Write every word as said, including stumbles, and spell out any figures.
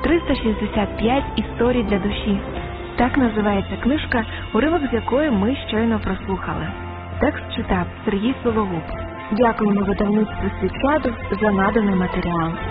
триста шістдесят п'ять історій для душі. Так називається книжка, уривок з якої ми щойно прослухали. Текст читав Сергій Сологуб. Дякуємо видавництву «Світлядов» за наданий матеріал.